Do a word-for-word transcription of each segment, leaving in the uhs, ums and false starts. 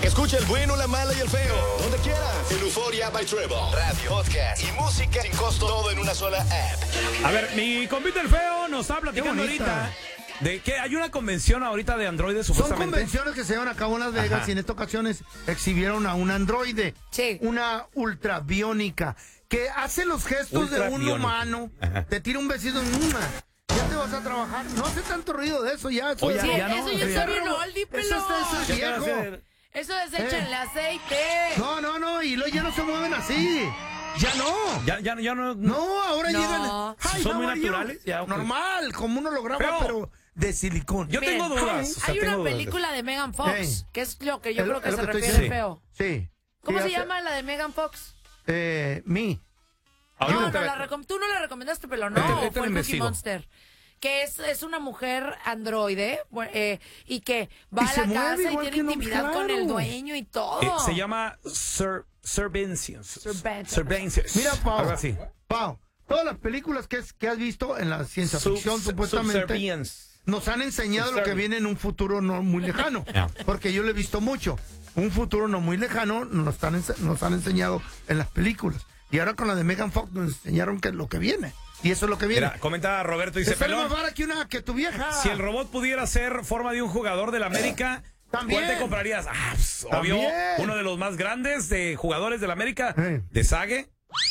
Escucha el bueno, la mala y el feo. Donde quieras. En Euforia by Trevor. Radio, podcast y música sin costo. Todo en una sola app. A ver, mi compita el feo nos está platicando ahorita de que hay una convención ahorita de androides supuestamente. Son convenciones que se llevan a cabo en Las Vegas. Ajá. Y en esta ocasión exhibieron a un androide. Sí. Una ultrabiónica que hace los gestos de un humano. Ajá. Te tira un besito en una. Ya te vas a trabajar. No hace tanto ruido de eso ya. Eso, Oye, ya, sí, ya eso no, ya ya está bien oldie, pelo. Eso está, eso es viejo. Eso es échenle eh. aceite. No, no, no. Y luego ya no se mueven así. Ya no. Ya, ya, ya no. No, ahora no. llegan. Ay, son muy no, naturales. Ya, okay. Normal, como un holograma, pero, pero de silicón. Yo Miren, tengo dudas. O sea, hay una tengo película dudas. de Megan Fox, hey. que es lo que yo el, creo que el se que refiere sí. feo. Sí. ¿Cómo sí, se hace... llama la de Megan Fox? Eh, Me. No, no, la recom... tú no la recomendaste, pero no, este, este fue el Cookie investigo. Monster. Que es, es una mujer androide eh, y que va y a la casa y tiene no, intimidad claro. con el dueño y todo. Eh, se llama Sir, Surveillance. Surveillance. Mira, Pau, algo así. Pau, todas las películas que, es, que has visto en la ciencia ficción, Sub, supuestamente, nos han enseñado lo que viene en un futuro no muy lejano. Yeah. Porque yo lo he visto mucho. Un futuro no muy lejano nos, están, nos han enseñado en las películas. Y ahora con la de Megan Fox nos enseñaron que lo que viene. Y eso es lo que viene. Mira, comenta Roberto, dice, Está pelón, más vara que, una, que tu vieja. si el robot pudiera ser forma de un jugador de la América, ¿También? ¿cuál te comprarías? Ah, pues, obvio, uno de los más grandes de jugadores de la América, eh. de Sague.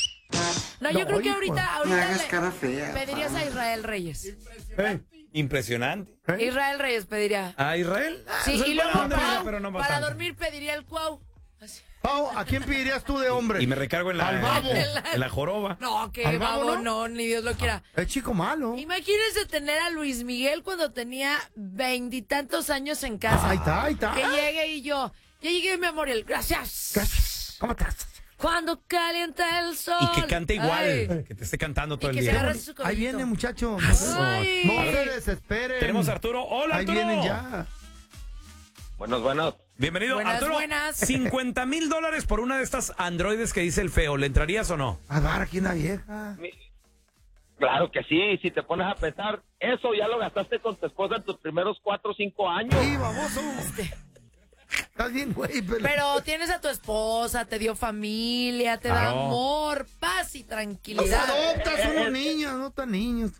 No, yo no, creo que hijo. ahorita, No ahorita hagas le cara fea, pedirías pa. a Israel Reyes. Eh, Impresionante. eh. Israel Reyes pediría. ¿A Israel? Ah, Sí, pues y es luego buena onda, Pau, pero no para bastante. dormir pediría el cuau. Así. Pau, ¿a quién pedirías tú de hombre? Y me recargo en la, Al babo. en la joroba. No, que ¿Al babo, babo, no? no, ni Dios lo quiera. Es chico malo. Imagínense tener a Luis Miguel cuando tenía veintitantos años en casa. Ahí está, ahí está. Que llegue y yo, ya llegué, mi amor, y él, gracias. Gracias. ¿Cómo estás? Cuando calienta el sol. Y que cante igual, Ay. que te esté cantando todo Y el que se día. agarre su codito. Ahí viene, muchacho. Ay. No se desesperen. Tenemos a Arturo. Hola, Ahí Arturo. vienen ya. Buenos, buenos. Bienvenido, Buenas, Arturo. buenas. cincuenta mil dólares por una de estas androides que dice el feo. ¿Le entrarías o no? A dar aquí una vieja. Claro que sí, si te pones a pensar, eso ya lo gastaste con tu esposa en tus primeros cuatro o cinco años. Sí, baboso. Estás bien, güey. Pero... Pero tienes a tu esposa, te dio familia, te da Claro. amor, paz y Los tranquilidad. adoptas unos niños, no tan niños.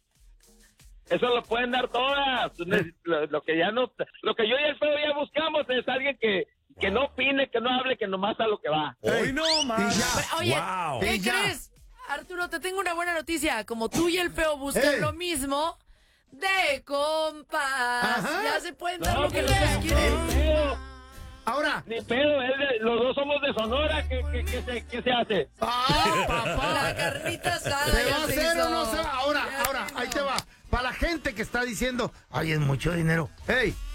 Eso lo pueden dar todas. Lo, lo que ya no, lo que yo y el feo ya buscamos es alguien que, que no opine, que no hable, que nomás a lo que va. Hoy no más. Y ya. Oye, Wow. ¿qué Y ya. crees? Arturo, te tengo una buena noticia. Como tú y el feo buscan Eh. lo mismo, de compas. Ajá. Ya se pueden dar No, lo que los pues, dos quieren. ni pedo, Ahora. ni pedo, él de- los dos somos de Sonora, ¿qué, qué, qué se, qué se hace? ¡Ah, La papá! carnita asada. ¿Se ya va a se hacer hizo. o no se va? Ahora, Ya ahora, se ahí hizo. te va. Para la gente que está diciendo, ay, es mucho dinero. Hey,